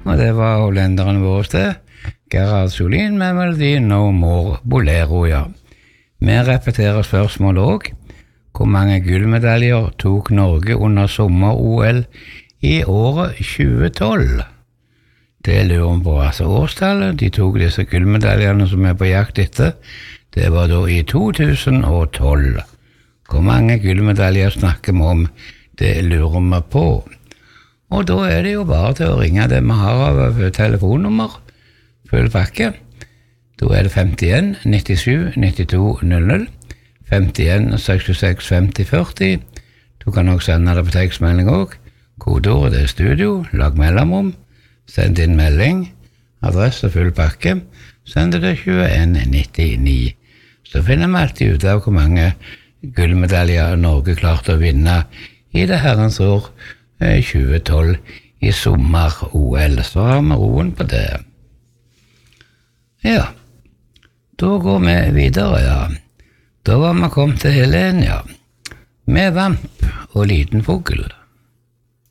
Og det var hollenderen vår sted, Gerard Solin, med melodien No More Bolero, ja. Vi repeterer spørsmålet også. Hvor mange gullmedaljer tok Norge under sommer-OL i året 2012? Det lurer vi på, altså årstallet. De tok disse gullmedaljerne som på jakt etter. Det var da i 2012. Hvor mange gullmedaljer snakker vi om? Det lurer vi på. Og da det jo bare til å ringe det vi har av telefonnummer. Full pakke. Da det 51 97 92 00. 51 66 50 40. Du kan også sende det på tekstmelding også. Kodeordet det studio, lag mellomrom, send inn melding, adresse full pakke, send det 2199. Så finner vi alltid ut av hvor mange gullmedaljer Norge klarte å vinne i det herrens år 2012 i sommer-OL. Så har vi roen på det. Ja, da går vi videre, ja. Da var vi kommet til Helene, ja. Med vamp og liten fugl.